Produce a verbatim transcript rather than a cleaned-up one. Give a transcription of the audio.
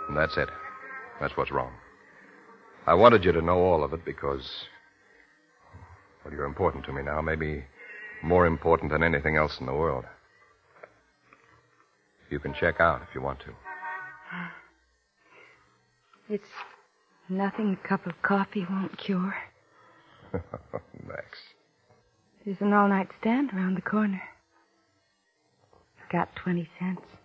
And that's it. That's what's wrong. I wanted you to know all of it because, well, you're important to me now. Maybe more important than anything else in the world. You can check out if you want to. It's nothing a cup of coffee won't cure. Max. There's an all-night stand around the corner. Got twenty cents.